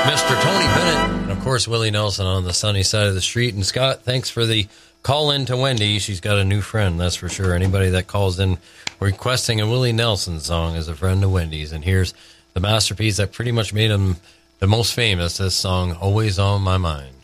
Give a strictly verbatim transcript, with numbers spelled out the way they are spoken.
Mister Tony Bennett, and of course Willie Nelson on the sunny side of the street. And Scott, thanks for the call in to Wendy. She's got a new friend, that's for sure. Anybody that calls in requesting a Willie Nelson song is a friend of Wendy's. And here's the masterpiece that pretty much made him the most famous, this song, Always on My Mind.